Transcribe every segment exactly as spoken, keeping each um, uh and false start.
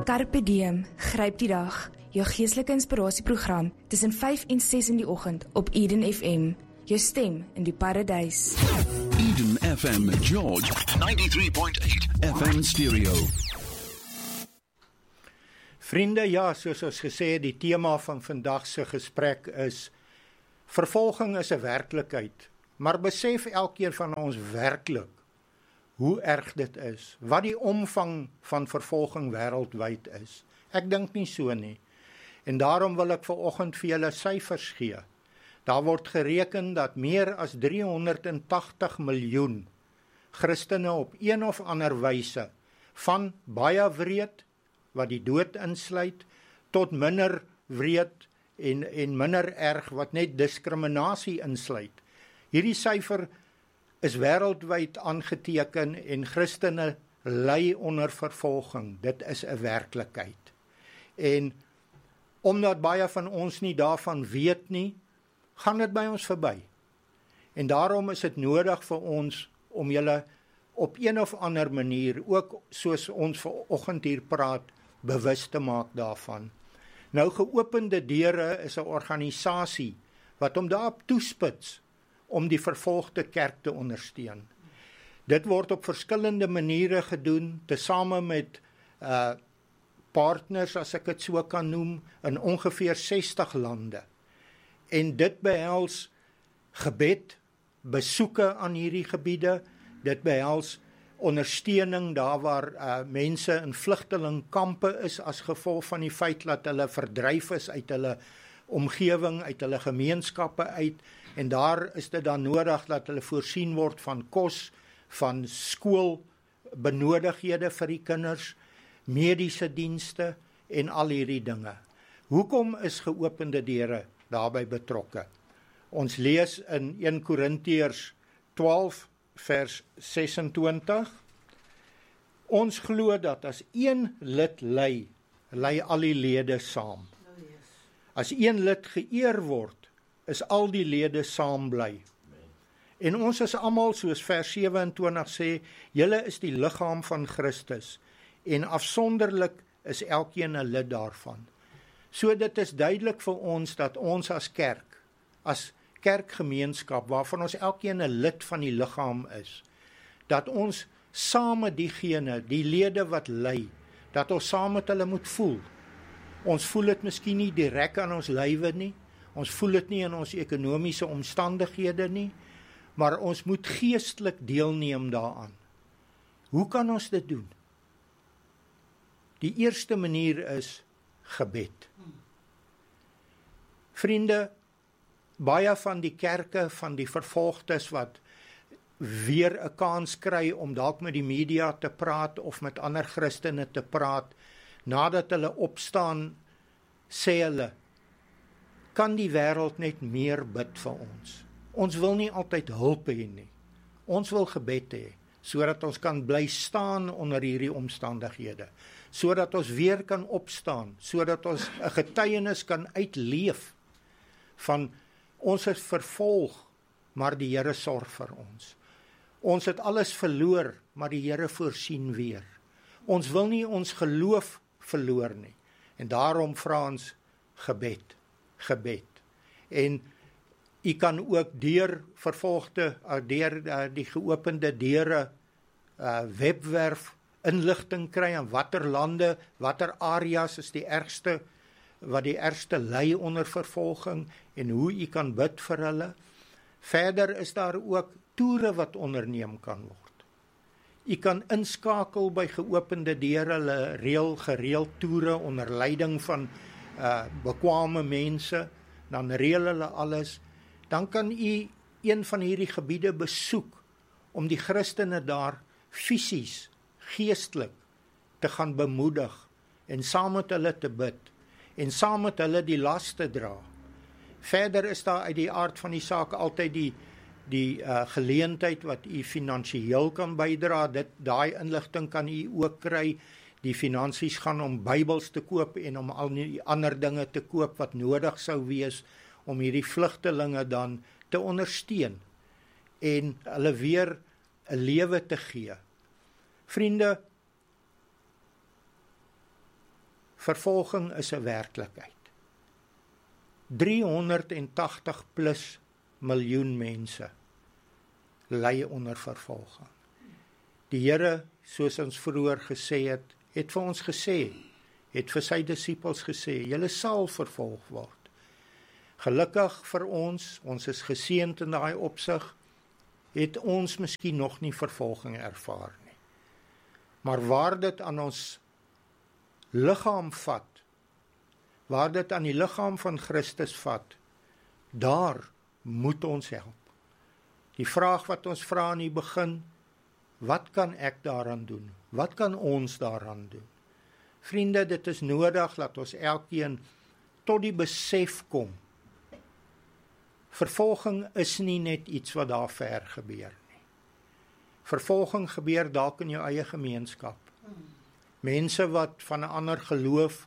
Carpe Diem, gryp die dag. Jou geestelike inspirasieprogram tussen vyf en ses in die oggend op Eden F M. Jou stem in die paradys. Eden F M George ninety-three point eight F M stereo. Vriende, ja, soos ons gesê het, die tema van vandag se gesprek is vervolging is 'n werklikheid, maar besef elkeen van ons werklik hoe erg dit is, wat die omvang van vervolging wêreldwyd is. Ek dink nie so nie. En daarom wil ek vanoggend vir julle syfers gee. Daar word gereken dat meer as driehonderdtagtig miljoen Christene op een of ander wyse, van baie wreed, wat die dood insluit, tot minder wreed en, en minder erg, wat net diskriminasie insluit. Hierdie syfer is wêreldwyd aangeteken en Christene ly onder vervolging. Dit is 'n werklikheid. En omdat baie van ons nie daarvan weet nie, gaan dit by ons verby. En daarom is dit nodig vir ons om julle op een of ander manier, ook soos ons vanoggend hier praat, bewus te maak daarvan. Nou, Geopende Deure is 'n organisasie wat hom daarop toespits om die vervolgde kerk te ondersteun. Dit word op verskillende maniere gedoen, tesame met uh, partners, as ek dit so kan noem, in ongeveer sestig lande. En dit behels gebed, besoeke aan hierdie gebiede, dit behels ondersteuning daar waar uh, mense in vlugtelingkampe is as gevolg van die feit dat hulle verdryf is uit hulle omgewing, uit hulle gemeenskappe uit, en daar is dit dan nodig dat hulle voorsien word van kos, van skoolbenodighede vir die kinders, mediese dienste en al hierdie dinge. Hoekom is Geopende Deure daarbey betrokke? Ons lees in eerste Korintiërs twaalf vers sesentwintig. Ons glo dat as een lid ly, ly al die lede saam. As een lid geëer word, is al die lede saam bly. En ons is almal, soos vers sewe-en-twintig sê, julle is die liggaam van Christus, en afsonderlik is elkeen 'n lid daarvan. So dit is duidelik vir ons dat ons as kerk, as kerkgemeenskap, waarvan ons elkeen 'n lid van die liggaam is, dat ons saam met diegene, die lede wat ly, dat ons saam met hulle moet voel. Ons voel dit miskien nie direk aan ons lywe nie, ons voel dit nie in ons ekonomiese omstandighede nie, maar ons moet geestelik deelneem daaraan. Hoe kan ons dit doen? Die eerste manier is gebed. Vriende, baie van die kerke, van die vervolgdes wat weer 'n kans kry om dalk met die media te praat of met ander Christene te praat, nadat hulle opstaan, sê hulle, kan die wêreld net meer bid vir ons? Ons wil nie altyd hulp hê nie. Ons wil gebed hê, sodat ons kan bly staan onder hierdie omstandighede, sodat ons weer kan opstaan, sodat ons 'n getuienis kan uitleef van ons is vervolg, maar die Here sorg vir ons. Ons het alles verloor, maar die Here voorsien weer. Ons wil nie ons geloof verloor nie. En daarom vra ons gebed, gebed. En u kan ook deur vervolgde, deur die Geopende Deure uh, webwerf inligting kry aan watter lande, watter areas is die ergste, wat die ergste ly onder vervolging, en hoe u kan bid vir hulle. Verder is daar ook toere wat onderneem kan word. U kan inskakel by Geopende Deure, hulle reël gereeld toere onder leiding van uh, bekwame mense, dan reël hulle alles. Dan kan u een van hierdie gebiede besoek om die Christene daar fisies, geestelik te gaan bemoedig en saam met hulle te bid en saam met hulle die las te dra. Verder is daar uit die aard van die saak altyd die die uh, geleentheid wat u finansiëel kan bydra. Dit daai inligting kan u ook kry. Die finansies gaan om Bybels te koop en om al die ander dinge te koop wat nodig sou wees om hierdie vlugtelinge dan te ondersteun en hulle weer 'n lewe te gee. Vriende, Vervolging is 'n werklikheid. driehonderdtagtig plus miljoen mense ly onder vervolging. Die Here, soos ons vroeër gesê het, het vir ons gesê, het vir sy disippels gesê, julle sal vervolg word. Gelukkig vir ons, ons is geseënd in daai opsig, het ons miskien nog nie vervolging ervaar nie. Maar waar dit aan ons liggaam vat, waar dit aan die liggaam van Christus vat, daar moet ons help. Die vraag wat ons vra in die begin, wat kan ek daaraan doen? Wat kan ons daaraan doen? Vriende, dit is nodig dat ons elkeen tot die besef kom. Vervolging is nie net iets wat daar ver gebeur nie. Vervolging gebeur dalk in jou eie gemeenskap. Mense wat van 'n ander geloof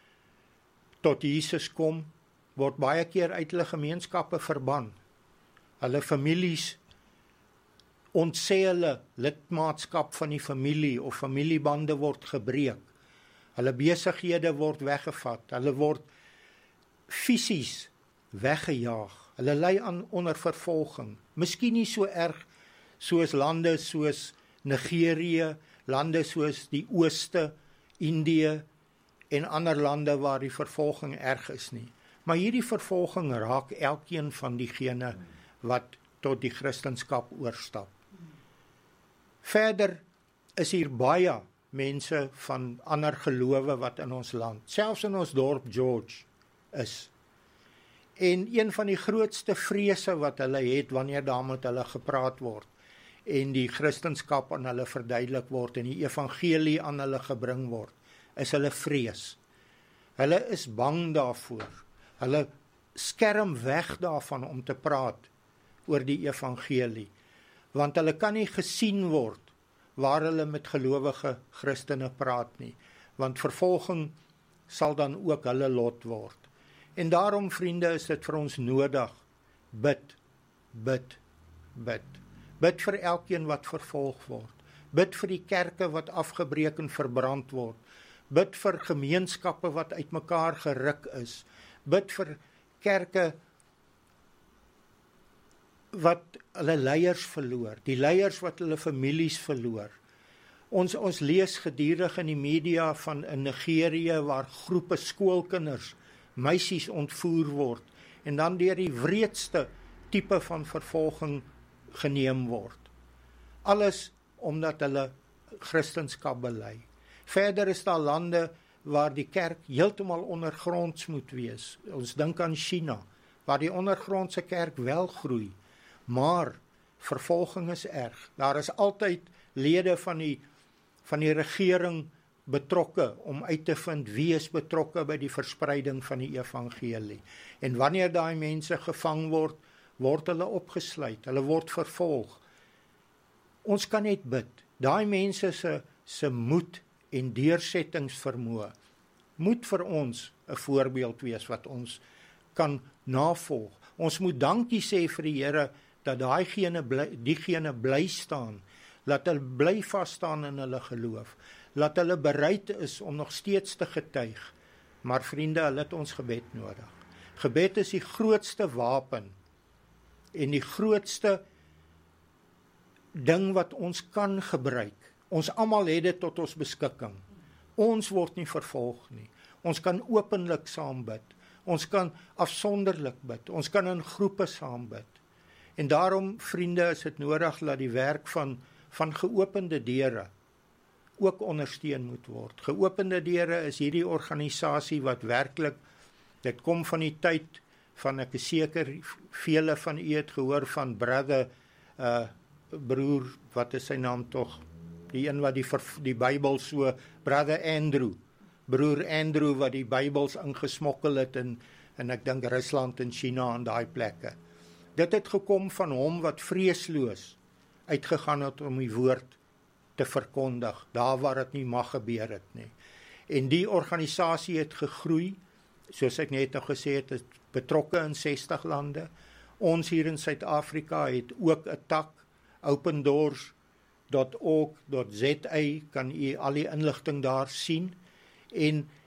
tot Jesus kom, word baie keer uit hulle gemeenskappe verban. Hulle families ontsê hulle lidmaatskap van die familie of familiebande word gebreek. Hulle besighede word weggevat. Hulle word fisies weggejaag. Hulle ly aan onder vervolging. Miskien nie so erg soos lande soos Nigerië, lande soos die Ooste, Indië en ander lande waar die vervolging erg is nie. Maar hierdie vervolging raak elkeen van diegene wat tot die Christendom oorstap. Verder is hier baie mense van ander gelowe wat in ons land, selfs in ons dorp George is. En een van die grootste vrese wat hulle het wanneer daar met hulle gepraat word en die Christendom aan hulle verduidelik word en die evangelie aan hulle gebring word, is hulle vrees. Hulle is bang daarvoor. Hulle skerm weg daarvan om te praat oor die evangelie, want hulle kan nie gesien word waar hulle met gelowige Christene praat nie, want vervolging sal dan ook hulle lot word. En daarom, vriende, is dit vir ons nodig, bid, bid, bid. Bid vir elkeen wat vervolg word. Bid vir die kerke wat afgebreek en verbrand word. Bid vir gemeenskappe wat uitmekaar geruk is. Bid vir kerke wat hulle leiers verloor, die leiers wat hulle families verloor. Ons, ons lees gedurig in die media van in Nigerië waar groepe skoolkinders, meisies ontvoer word en dan deur die wreedste tipe van vervolging geneem word. Alles omdat hulle Christendom bely. Verder is daar lande waar die kerk heeltemal ondergronds moet wees. Ons dink aan China, waar die ondergrondse kerk wel groei, maar vervolging is erg. Daar is altyd lede van die van die regering betrokke om uit te vind wie is betrokke by die verspreiding van die evangelie. En wanneer daai mense gevang word, word hulle opgesluit, hulle word vervolg. Ons kan net bid. Daai mense se se moed en deursettingsvermoë moet vir ons 'n voorbeeld wees wat ons kan navolg. Ons moet dankie sê vir die Here dat daaiegene bly, diegene bly staan, laat hulle bly vas staan in hulle geloof, laat hulle bereid is om nog steeds te getuig. Maar vriende, hulle het ons gebed nodig. Gebed is die grootste wapen en die grootste ding wat ons kan gebruik. Ons almal het dit tot ons beskikking. Ons word nie vervolg nie. Ons kan openlik saam bid. Ons kan afsonderlik bid. Ons kan in groepe saam bid. En daarom, vriende, is dit nodig dat die werk van, van geopende deure ook ondersteun moet word. Geopende deure is hierdie organisasie wat werklik, dit kom van die tyd van, ek is seker, vele van u het gehoor van brother, uh, broer, wat is sy naam tog? Die een wat die, die Bybel so, brother Andrew, broer Andrew wat die Bybels ingesmokkel het in, en ek dink Rusland en China en daai plekke. Dit het gekom van hom wat vreesloos uitgegaan het om die woord te verkondig, daar waar dit nie mag gebeur het nie. En die organisasie het gegroei, soos ek net nou gesê het, het betrokke in sestig lande. Ons hier in Suid-Afrika het ook 'n tak, open doors dot org dot za, kan u al die inligting daar sien. En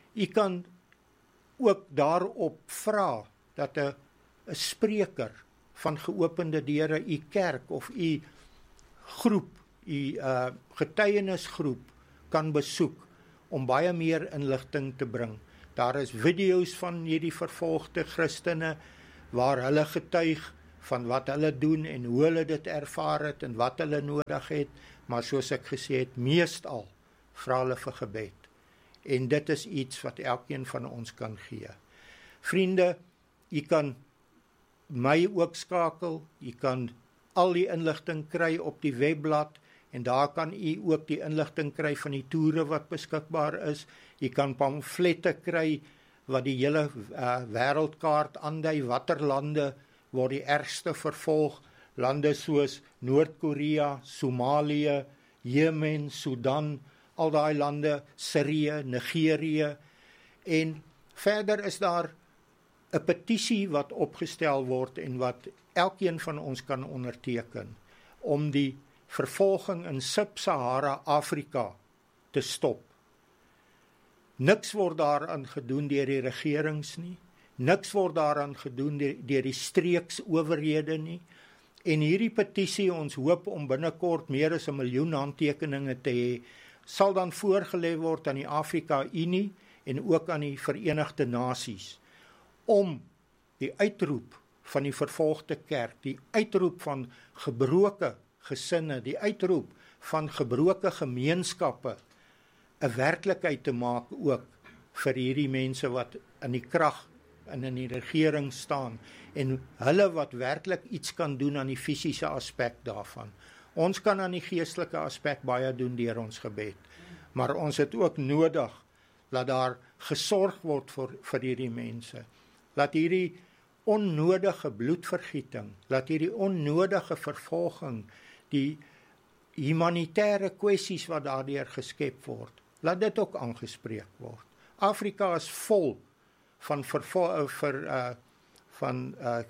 U kan ook daarop vra dat 'n 'n spreker van geopende deure u kerk of u groep, u uh, getuienisgroep kan besoek om baie meer inligting te bring. Daar is video's van hierdie vervolgde Christene waar hulle getuig van wat hulle doen en hoe hulle dit ervaar het en wat hulle nodig het, maar soos ek gesê het, meestal vra hulle vir gebed. En dit is iets wat elkeen van ons kan gee. Vriende, u kan my ook skakel, u kan al die inligting kry op die webblad, en daar kan u ook die inligting kry van die toere wat beskikbaar is. U kan pamflette kry wat die hele uh, wêreldkaart aandui, watter lande word die ergste vervolg, lande soos Noord-Korea, Somalië, Jemen, Sudan, al daai lande, Sirië, Nigerië, en verder is daar 'n petisie wat opgestel word en wat elkeen van ons kan onderteken om die vervolging in Sub-Sahara Afrika te stop. Niks word daaraan gedoen deur die regerings nie, niks word daaraan gedoen deur die streeksowerhede nie, en hierdie petisie, ons hoop om binnekort meer as 'n miljoen handtekeninge te hê, sal dan voorgelê word aan die Afrika Unie en ook aan die Verenigde Nasies, om die uitroep van die vervolgde kerk, die uitroep van gebroke gesinne, die uitroep van gebroke gemeenskappe, 'n werklikheid te maak ook vir hierdie mense wat in die krag en in die regering staan, en hulle wat werklik iets kan doen aan die fisiese aspek daarvan. Ons kan aan die geestelike aspek baie doen deur ons gebed, maar ons het ook nodig dat daar gesorg word vir, vir hierdie mense. Laat hierdie onnodige bloedvergieting, laat hierdie onnodige vervolging, die humanitêre kwessies wat daardeur geskep word, laat dit ook aangespreek word. Afrika is vol van vervol, vir, uh, van uh,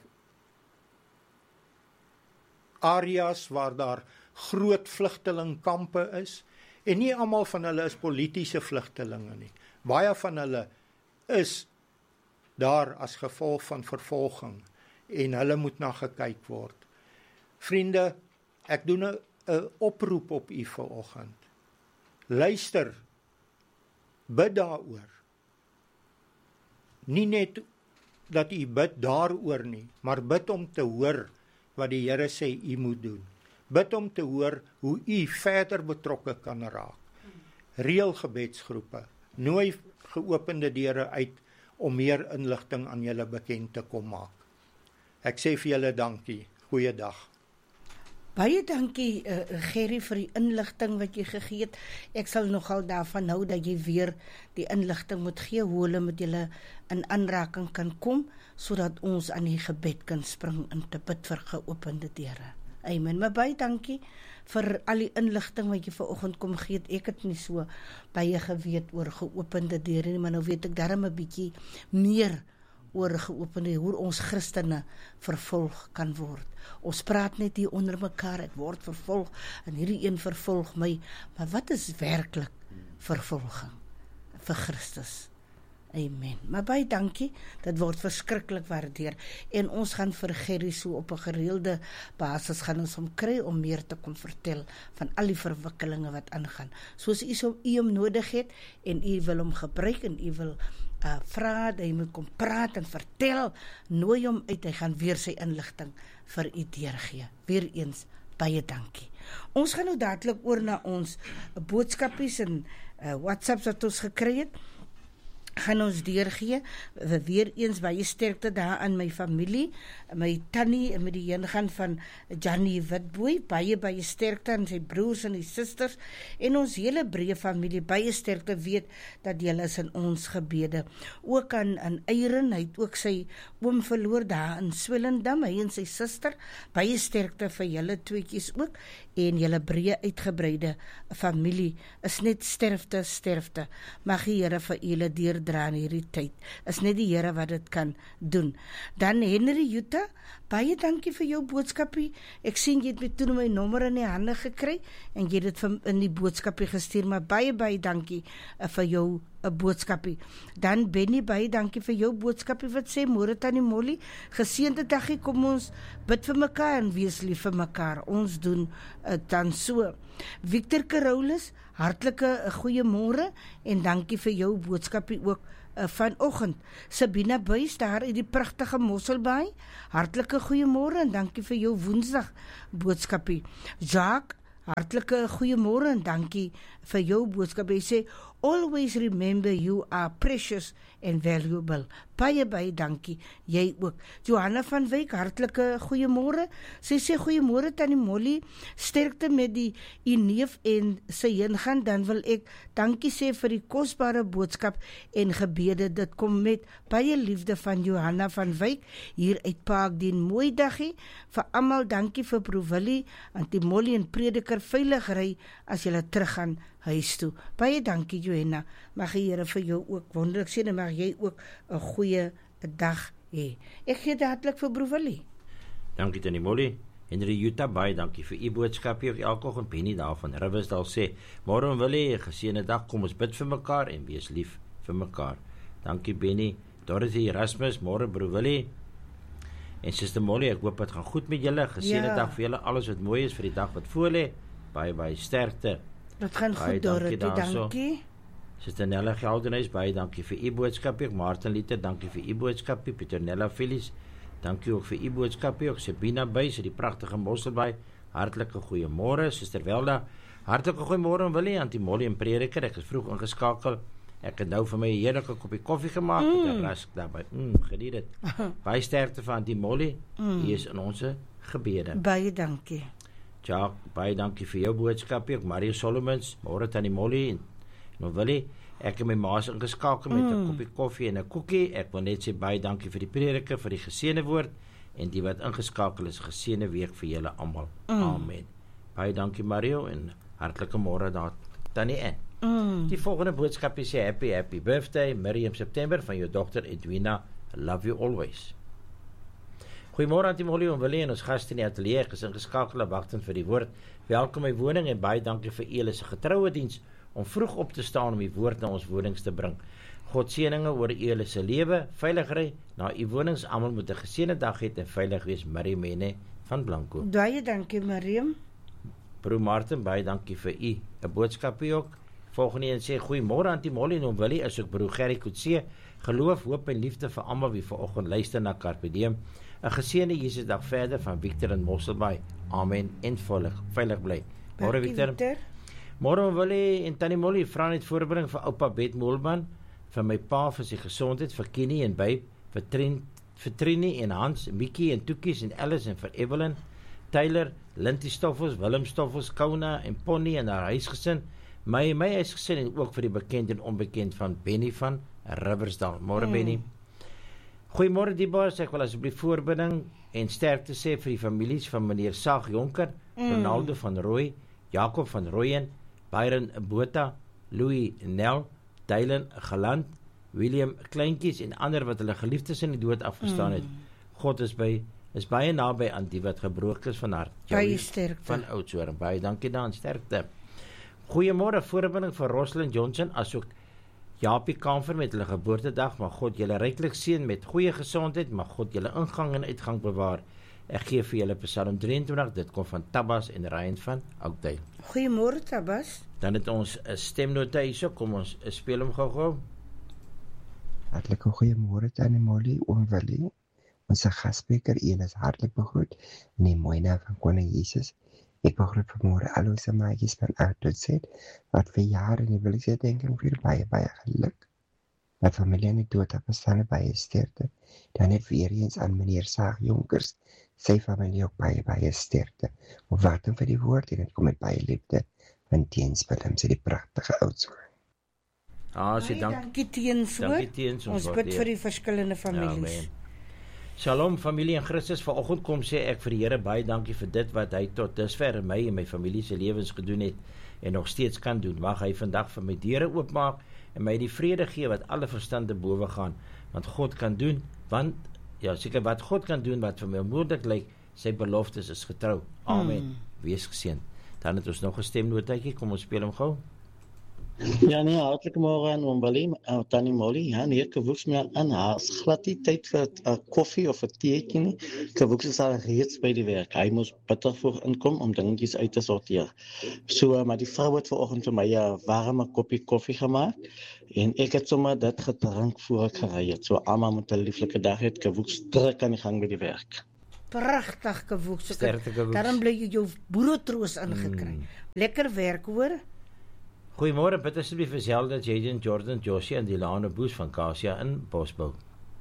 areas waar daar groot vlugtelingkampe is, en nie almal van hulle is politiese vlugtelinge nie. Baie van hulle is daar as gevolg van vervolging, en hulle moet na gekyk word. Vriende, ek doen 'n 'n oproep op u vanoggend. Luister, bid daaroor. Nie net dat u bid daaroor nie, maar bid om te hoor wat die Here sê u moet doen. Bid om te hoor hoe u verder betrokke kan raak. Reël gebedsgroepe, nooi geopende deure uit om meer inligting aan julle bekend te kom maak. Ek sê vir julle dankie. Goeiedag. Baie dankie uh, Gerry vir die inligting wat jy gegee het. Ek sal nogal daarvan hou dat jy weer die inligting moet gee hoe hulle met julle in aanraking kan kom, sodat ons aan die gebed kan spring en te bid vir geopende deure. Amen. Maar baie dankie vir al die inligting wat jy vanoggend kom gee het. Ek het nie so baie geweet oor geopende deure nie, maar nou weet ek darm 'n bietjie meer oor geopende, hoe ons Christene vervolg kan word. Ons praat net hier onder mekaar, ek word vervolg, en hierdie een vervolg my, maar wat is werklik vervolging vir Christus? Amen. Maar baie dankie, dit word verskriklik waardeer, en ons gaan vir Gerry so op 'n gereelde basis gaan ons hom kry om meer te kom vertel van al die verwikkelinge wat aangaan. Soos u so u hom nodig het, en u wil hom gebruik, en u wil uh, vra, dat hy moet kom praat en vertel, nooi hom uit, hy gaan weer sy inligting vir u deurgee. Weer eens, baie dankie. Ons gaan nou dadelik oor na ons boodskapies en uh, WhatsApps wat ons gekry het, gaan ons deurgee. Weer eens baie sterkte daar aan my familie, my tannie en met die heengaan van Jannie Witbooi, baie baie sterkte aan sy broers en die susters, en ons hele breë familie, baie sterkte, weet dat julle is in ons gebede. Ook aan, aan Eiren, hy het ook sy oom verloor daar in Swellendam, hy en sy suster, baie sterkte vir julle tweeetjies ook, en julle breë uitgebreide familie, is net sterfte, sterfte, mag die Here vir julle deurdra in hierdie tyd, is net die Here wat dit kan doen. Dan Henry Jutta, baie dankie vir jou boodskapie, ek sien jy het met toe my nommer in die hande gekry, en jy het dit in die boodskapie gestuur, maar baie baie dankie uh, vir jou 'n boodskapie. Dan Benny, baie dankie vir jou boodskapie wat sê, môre tannie Molly, geseënde dagie, kom ons bid vir mekaar en wees lief vir mekaar. Ons doen uh, dan so. Victor Carolus, hartlike uh, goeiemôre en dankie vir jou boodskapie ook uh, vanoggend. Sabina Buys daar in die pragtige Mosselbaai, hartlike goeiemôre en dankie vir jou Woensdag boodskapie. Jacques, hartlike goeiemôre en dankie vir jou boodskap. Hy sê, always remember you are precious and valuable. Baie, baie dankie. Jy ook. Johanna van Wyk, hartlike goeiemôre. Sy sê, goeiemôre tannie Molly, sterkte met die u neef en sy heengaan, dan wil ek dankie sê vir die kosbare boodskap en gebede. Dit kom met baie liefde van Johanna van Wyk, hier uit Parkdien. Mooi dagie, vir almal dankie vir Provillie, Auntie Molly en Prediker, veilig ry as julle teruggaan huis toe. Baie dankie Johanna, mag die Here vir jou ook wonderlik sien en mag jy ook 'n goeie dag hê. Ek gee dit hartlik vir Provillie. Dankie tannie Molly. Henry Jutta, baie dankie vir u boodskap hier elke oggend. Penny daar van Riversdal sê, môre Willie, geseënde dag, kom ons bid vir mekaar en wees lief vir mekaar. Dankie Benny. Dorothy Erasmus, môre broer Willie. En Suster Molly, ek hoop dit gaan goed met julle. Geseënde ja. dag vir julle, alles wat mooi is vir die dag wat voor lê. Baie baie sterkte. Dit gaan goed, Dorothy, dankie. Suster Nella Geldenhuis, baie dankie vir u boodskap. Ek Martin Liter, dankie vir u boodskap. Pieter Nella Phyllis, dankie ook vir u boodskap. Ook Sabina Buys, die pragtige Mosselbaai, hartlike goeiemôre. Suster Welda, hartlike goeiemôre Willie, Auntie Molly en Prediker. Ek is vroeg ingeskakel. Ek het nou vir my 'n heerlike koppie koffie gemaak mm. met 'n rask daarbey. Mm, geniet dit. Baie sterkte van Auntie Molly. Mm. Hier is in ons gebede. Baie dankie. Ja, baie dankie vir jou boodskap. Ek Mario Solomons, môre tannie Molly en nou Willie, ek het my maas ingeskakel met 'n mm. koppie koffie en 'n koekie. Ek wil net sê baie dankie vir die prediker, vir die geseënde woord en die wat ingeskakel is, geseënde week vir julle almal. Mm. Amen. Baie dankie Mario en hartlike môre daar tannie Ann. Mm. Die volgende boodskap is happy happy birthday Miriam September van jou dogter Edwina. Love you always. Goeiemôre Auntie Molly en Willie en ons gaste in die ateljee, is ingeskakel en wagtend vir die woord. Welkom my woning en baie dankie vir julle se getroue diens om vroeg op te staan om die woord na ons wonings te bring. God seëninge oor julle se lewe, veilig ry na u wonings, almal moet 'n geseënde dag hê en veilig wees. Miriam Mene van Blanco. Baie dankie Miriam. Broer Martin, baie dankie vir u 'n boodskap hier ook. Volgende een sê, goeiemôre Auntie Molly en Willie, is ook broer Gerry Kutse. Geloof, hoop en liefde vir almal wie vanoggend luister na Carpe Diem. 'n Geseënde Jesusdag verder van Victor en Mosselbaai. Amen en veilig, veilig bly. Môre Victor. Victor. Môre Willie en Tannie Molly, vra net voorbring vir oupa Bet Moelman, vir my pa vir sy gesondheid, vir Kenny en Babe, vir Trin, vir Trini en Hans, Mickey en Toekies en Alice en vir Evelyn, Tyler, Lintie Stoffels, Willem Stoffels, Kauna en Pony en haar huisgesin. My my huisgesin en ook vir die bekend en onbekend van Benny van Riversdal. Môre mm. Benny. Goeiemôre die baas, ek wil asseblief voorbinding en sterkte sê vir die families van meneer Sag Jonker, mm. Ronaldo van Rooi, Jacob van Rooyen, Byron Botha, Louis Nel, Dylan Geland, William Kleintjies en ander wat hulle geliefdes in die dood afgestaan het. Mm. God is by is baie naby aan die wat gebroken is van hart. Baie sterkte. Van Oudtshoorn. Baie dankie daan, sterkte. Goeiemôre, voorbinding vir Rosalind Johnson, asook Japie Kamfer met hulle geboortedag, mag God julle ryklik seën met goeie gesondheid, mag God julle ingang en uitgang bewaar. Ek gee vir julle Psalm drieëntwintig, dit kom van Tabas en Ryan van Oudtshoorn. Goeiemôre Tabas. Dan het ons 'n stemnota hierso, kom ons speel hom gou-gou. Hartlike goeiemôre Tannie Molly en Willie. Ons gasspreker een is hartlik begroet in die mooi naam van Koning Jesus. Ek begroet vanmôre al ons maatjies van Oudtshoorn wat vir jare in die wil sê denk ek vir baie baie geluk. My familie in die dood het bestaan baie sterkte. Dan het weer eens aan meneer Saag Jonkers, sy familie ook baie baie sterkte. Ons wag dan vir die woord en dit kom met baie liefde van Teens Willem, sy die pragtige Oudtshoorn. Ah, sy dank. Dankie Teens hoor. Dankie Teens. Ons bid vir die verskillende families. Ja, Shalom familie in Christus, vanoggend kom sê ek vir die Here baie dankie vir dit wat hy tot dusver in my en my familie se lewens gedoen het en nog steeds kan doen. Mag hy vandag vir my deure oopmaak en my die vrede gee wat alle verstand te bowe gaan, want God kan doen, want ja, seker wat God kan doen wat vir my onmoontlik lyk, sy beloftes is getrou. Amen. Hmm. Wees geseën. Dan het ons nog 'n stemnotaatjie, kom ons speel hom gou. Ja, nee, hartelijk morgen aan Ombali, uh, Tannie Molly. Ja, nee, Kawoeks meer aan haar. As glad nie tyd vir 'n uh, koffie of 'n teetjie nie. Kawoeks is al reeds by die werk. Hy moes bitter vroeg inkom om dingetjies uit te sorteer. So, uh, maar die vrou het vanoggend vir my 'n uh, warme koppie koffie gemaak en ek het sommer dit gedrink voor ek gery het. So, almal met 'n lieflike dag het Kawoeks druk aan die gang by die werk. Pragtig Kawoeks. Sterkte Kawoeks. Daarom bly jy jou boeretroos ingekry. Mm. Lekker werk hoor. Goeiemôre, bid asseblief vir Zelda, Jaden, Jordan, Josie en Dilane Boes van Kasia in Bosbou.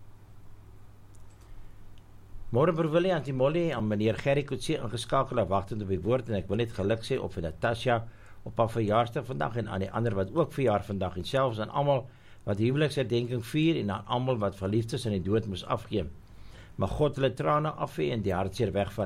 Môre broer Willie, Auntie Molly en meneer Gerry Kutsie ingeskakel en wagtend op die woord en ek wil net geluk sê op vir Natasha op haar verjaarsdag vandag en aan die ander wat ook verjaar vandag en selfs aan almal wat huweliksherdenking vier en aan almal wat verliefdes in die dood moes afgee. Mag God hulle trane afvee en die hartseer wegvat.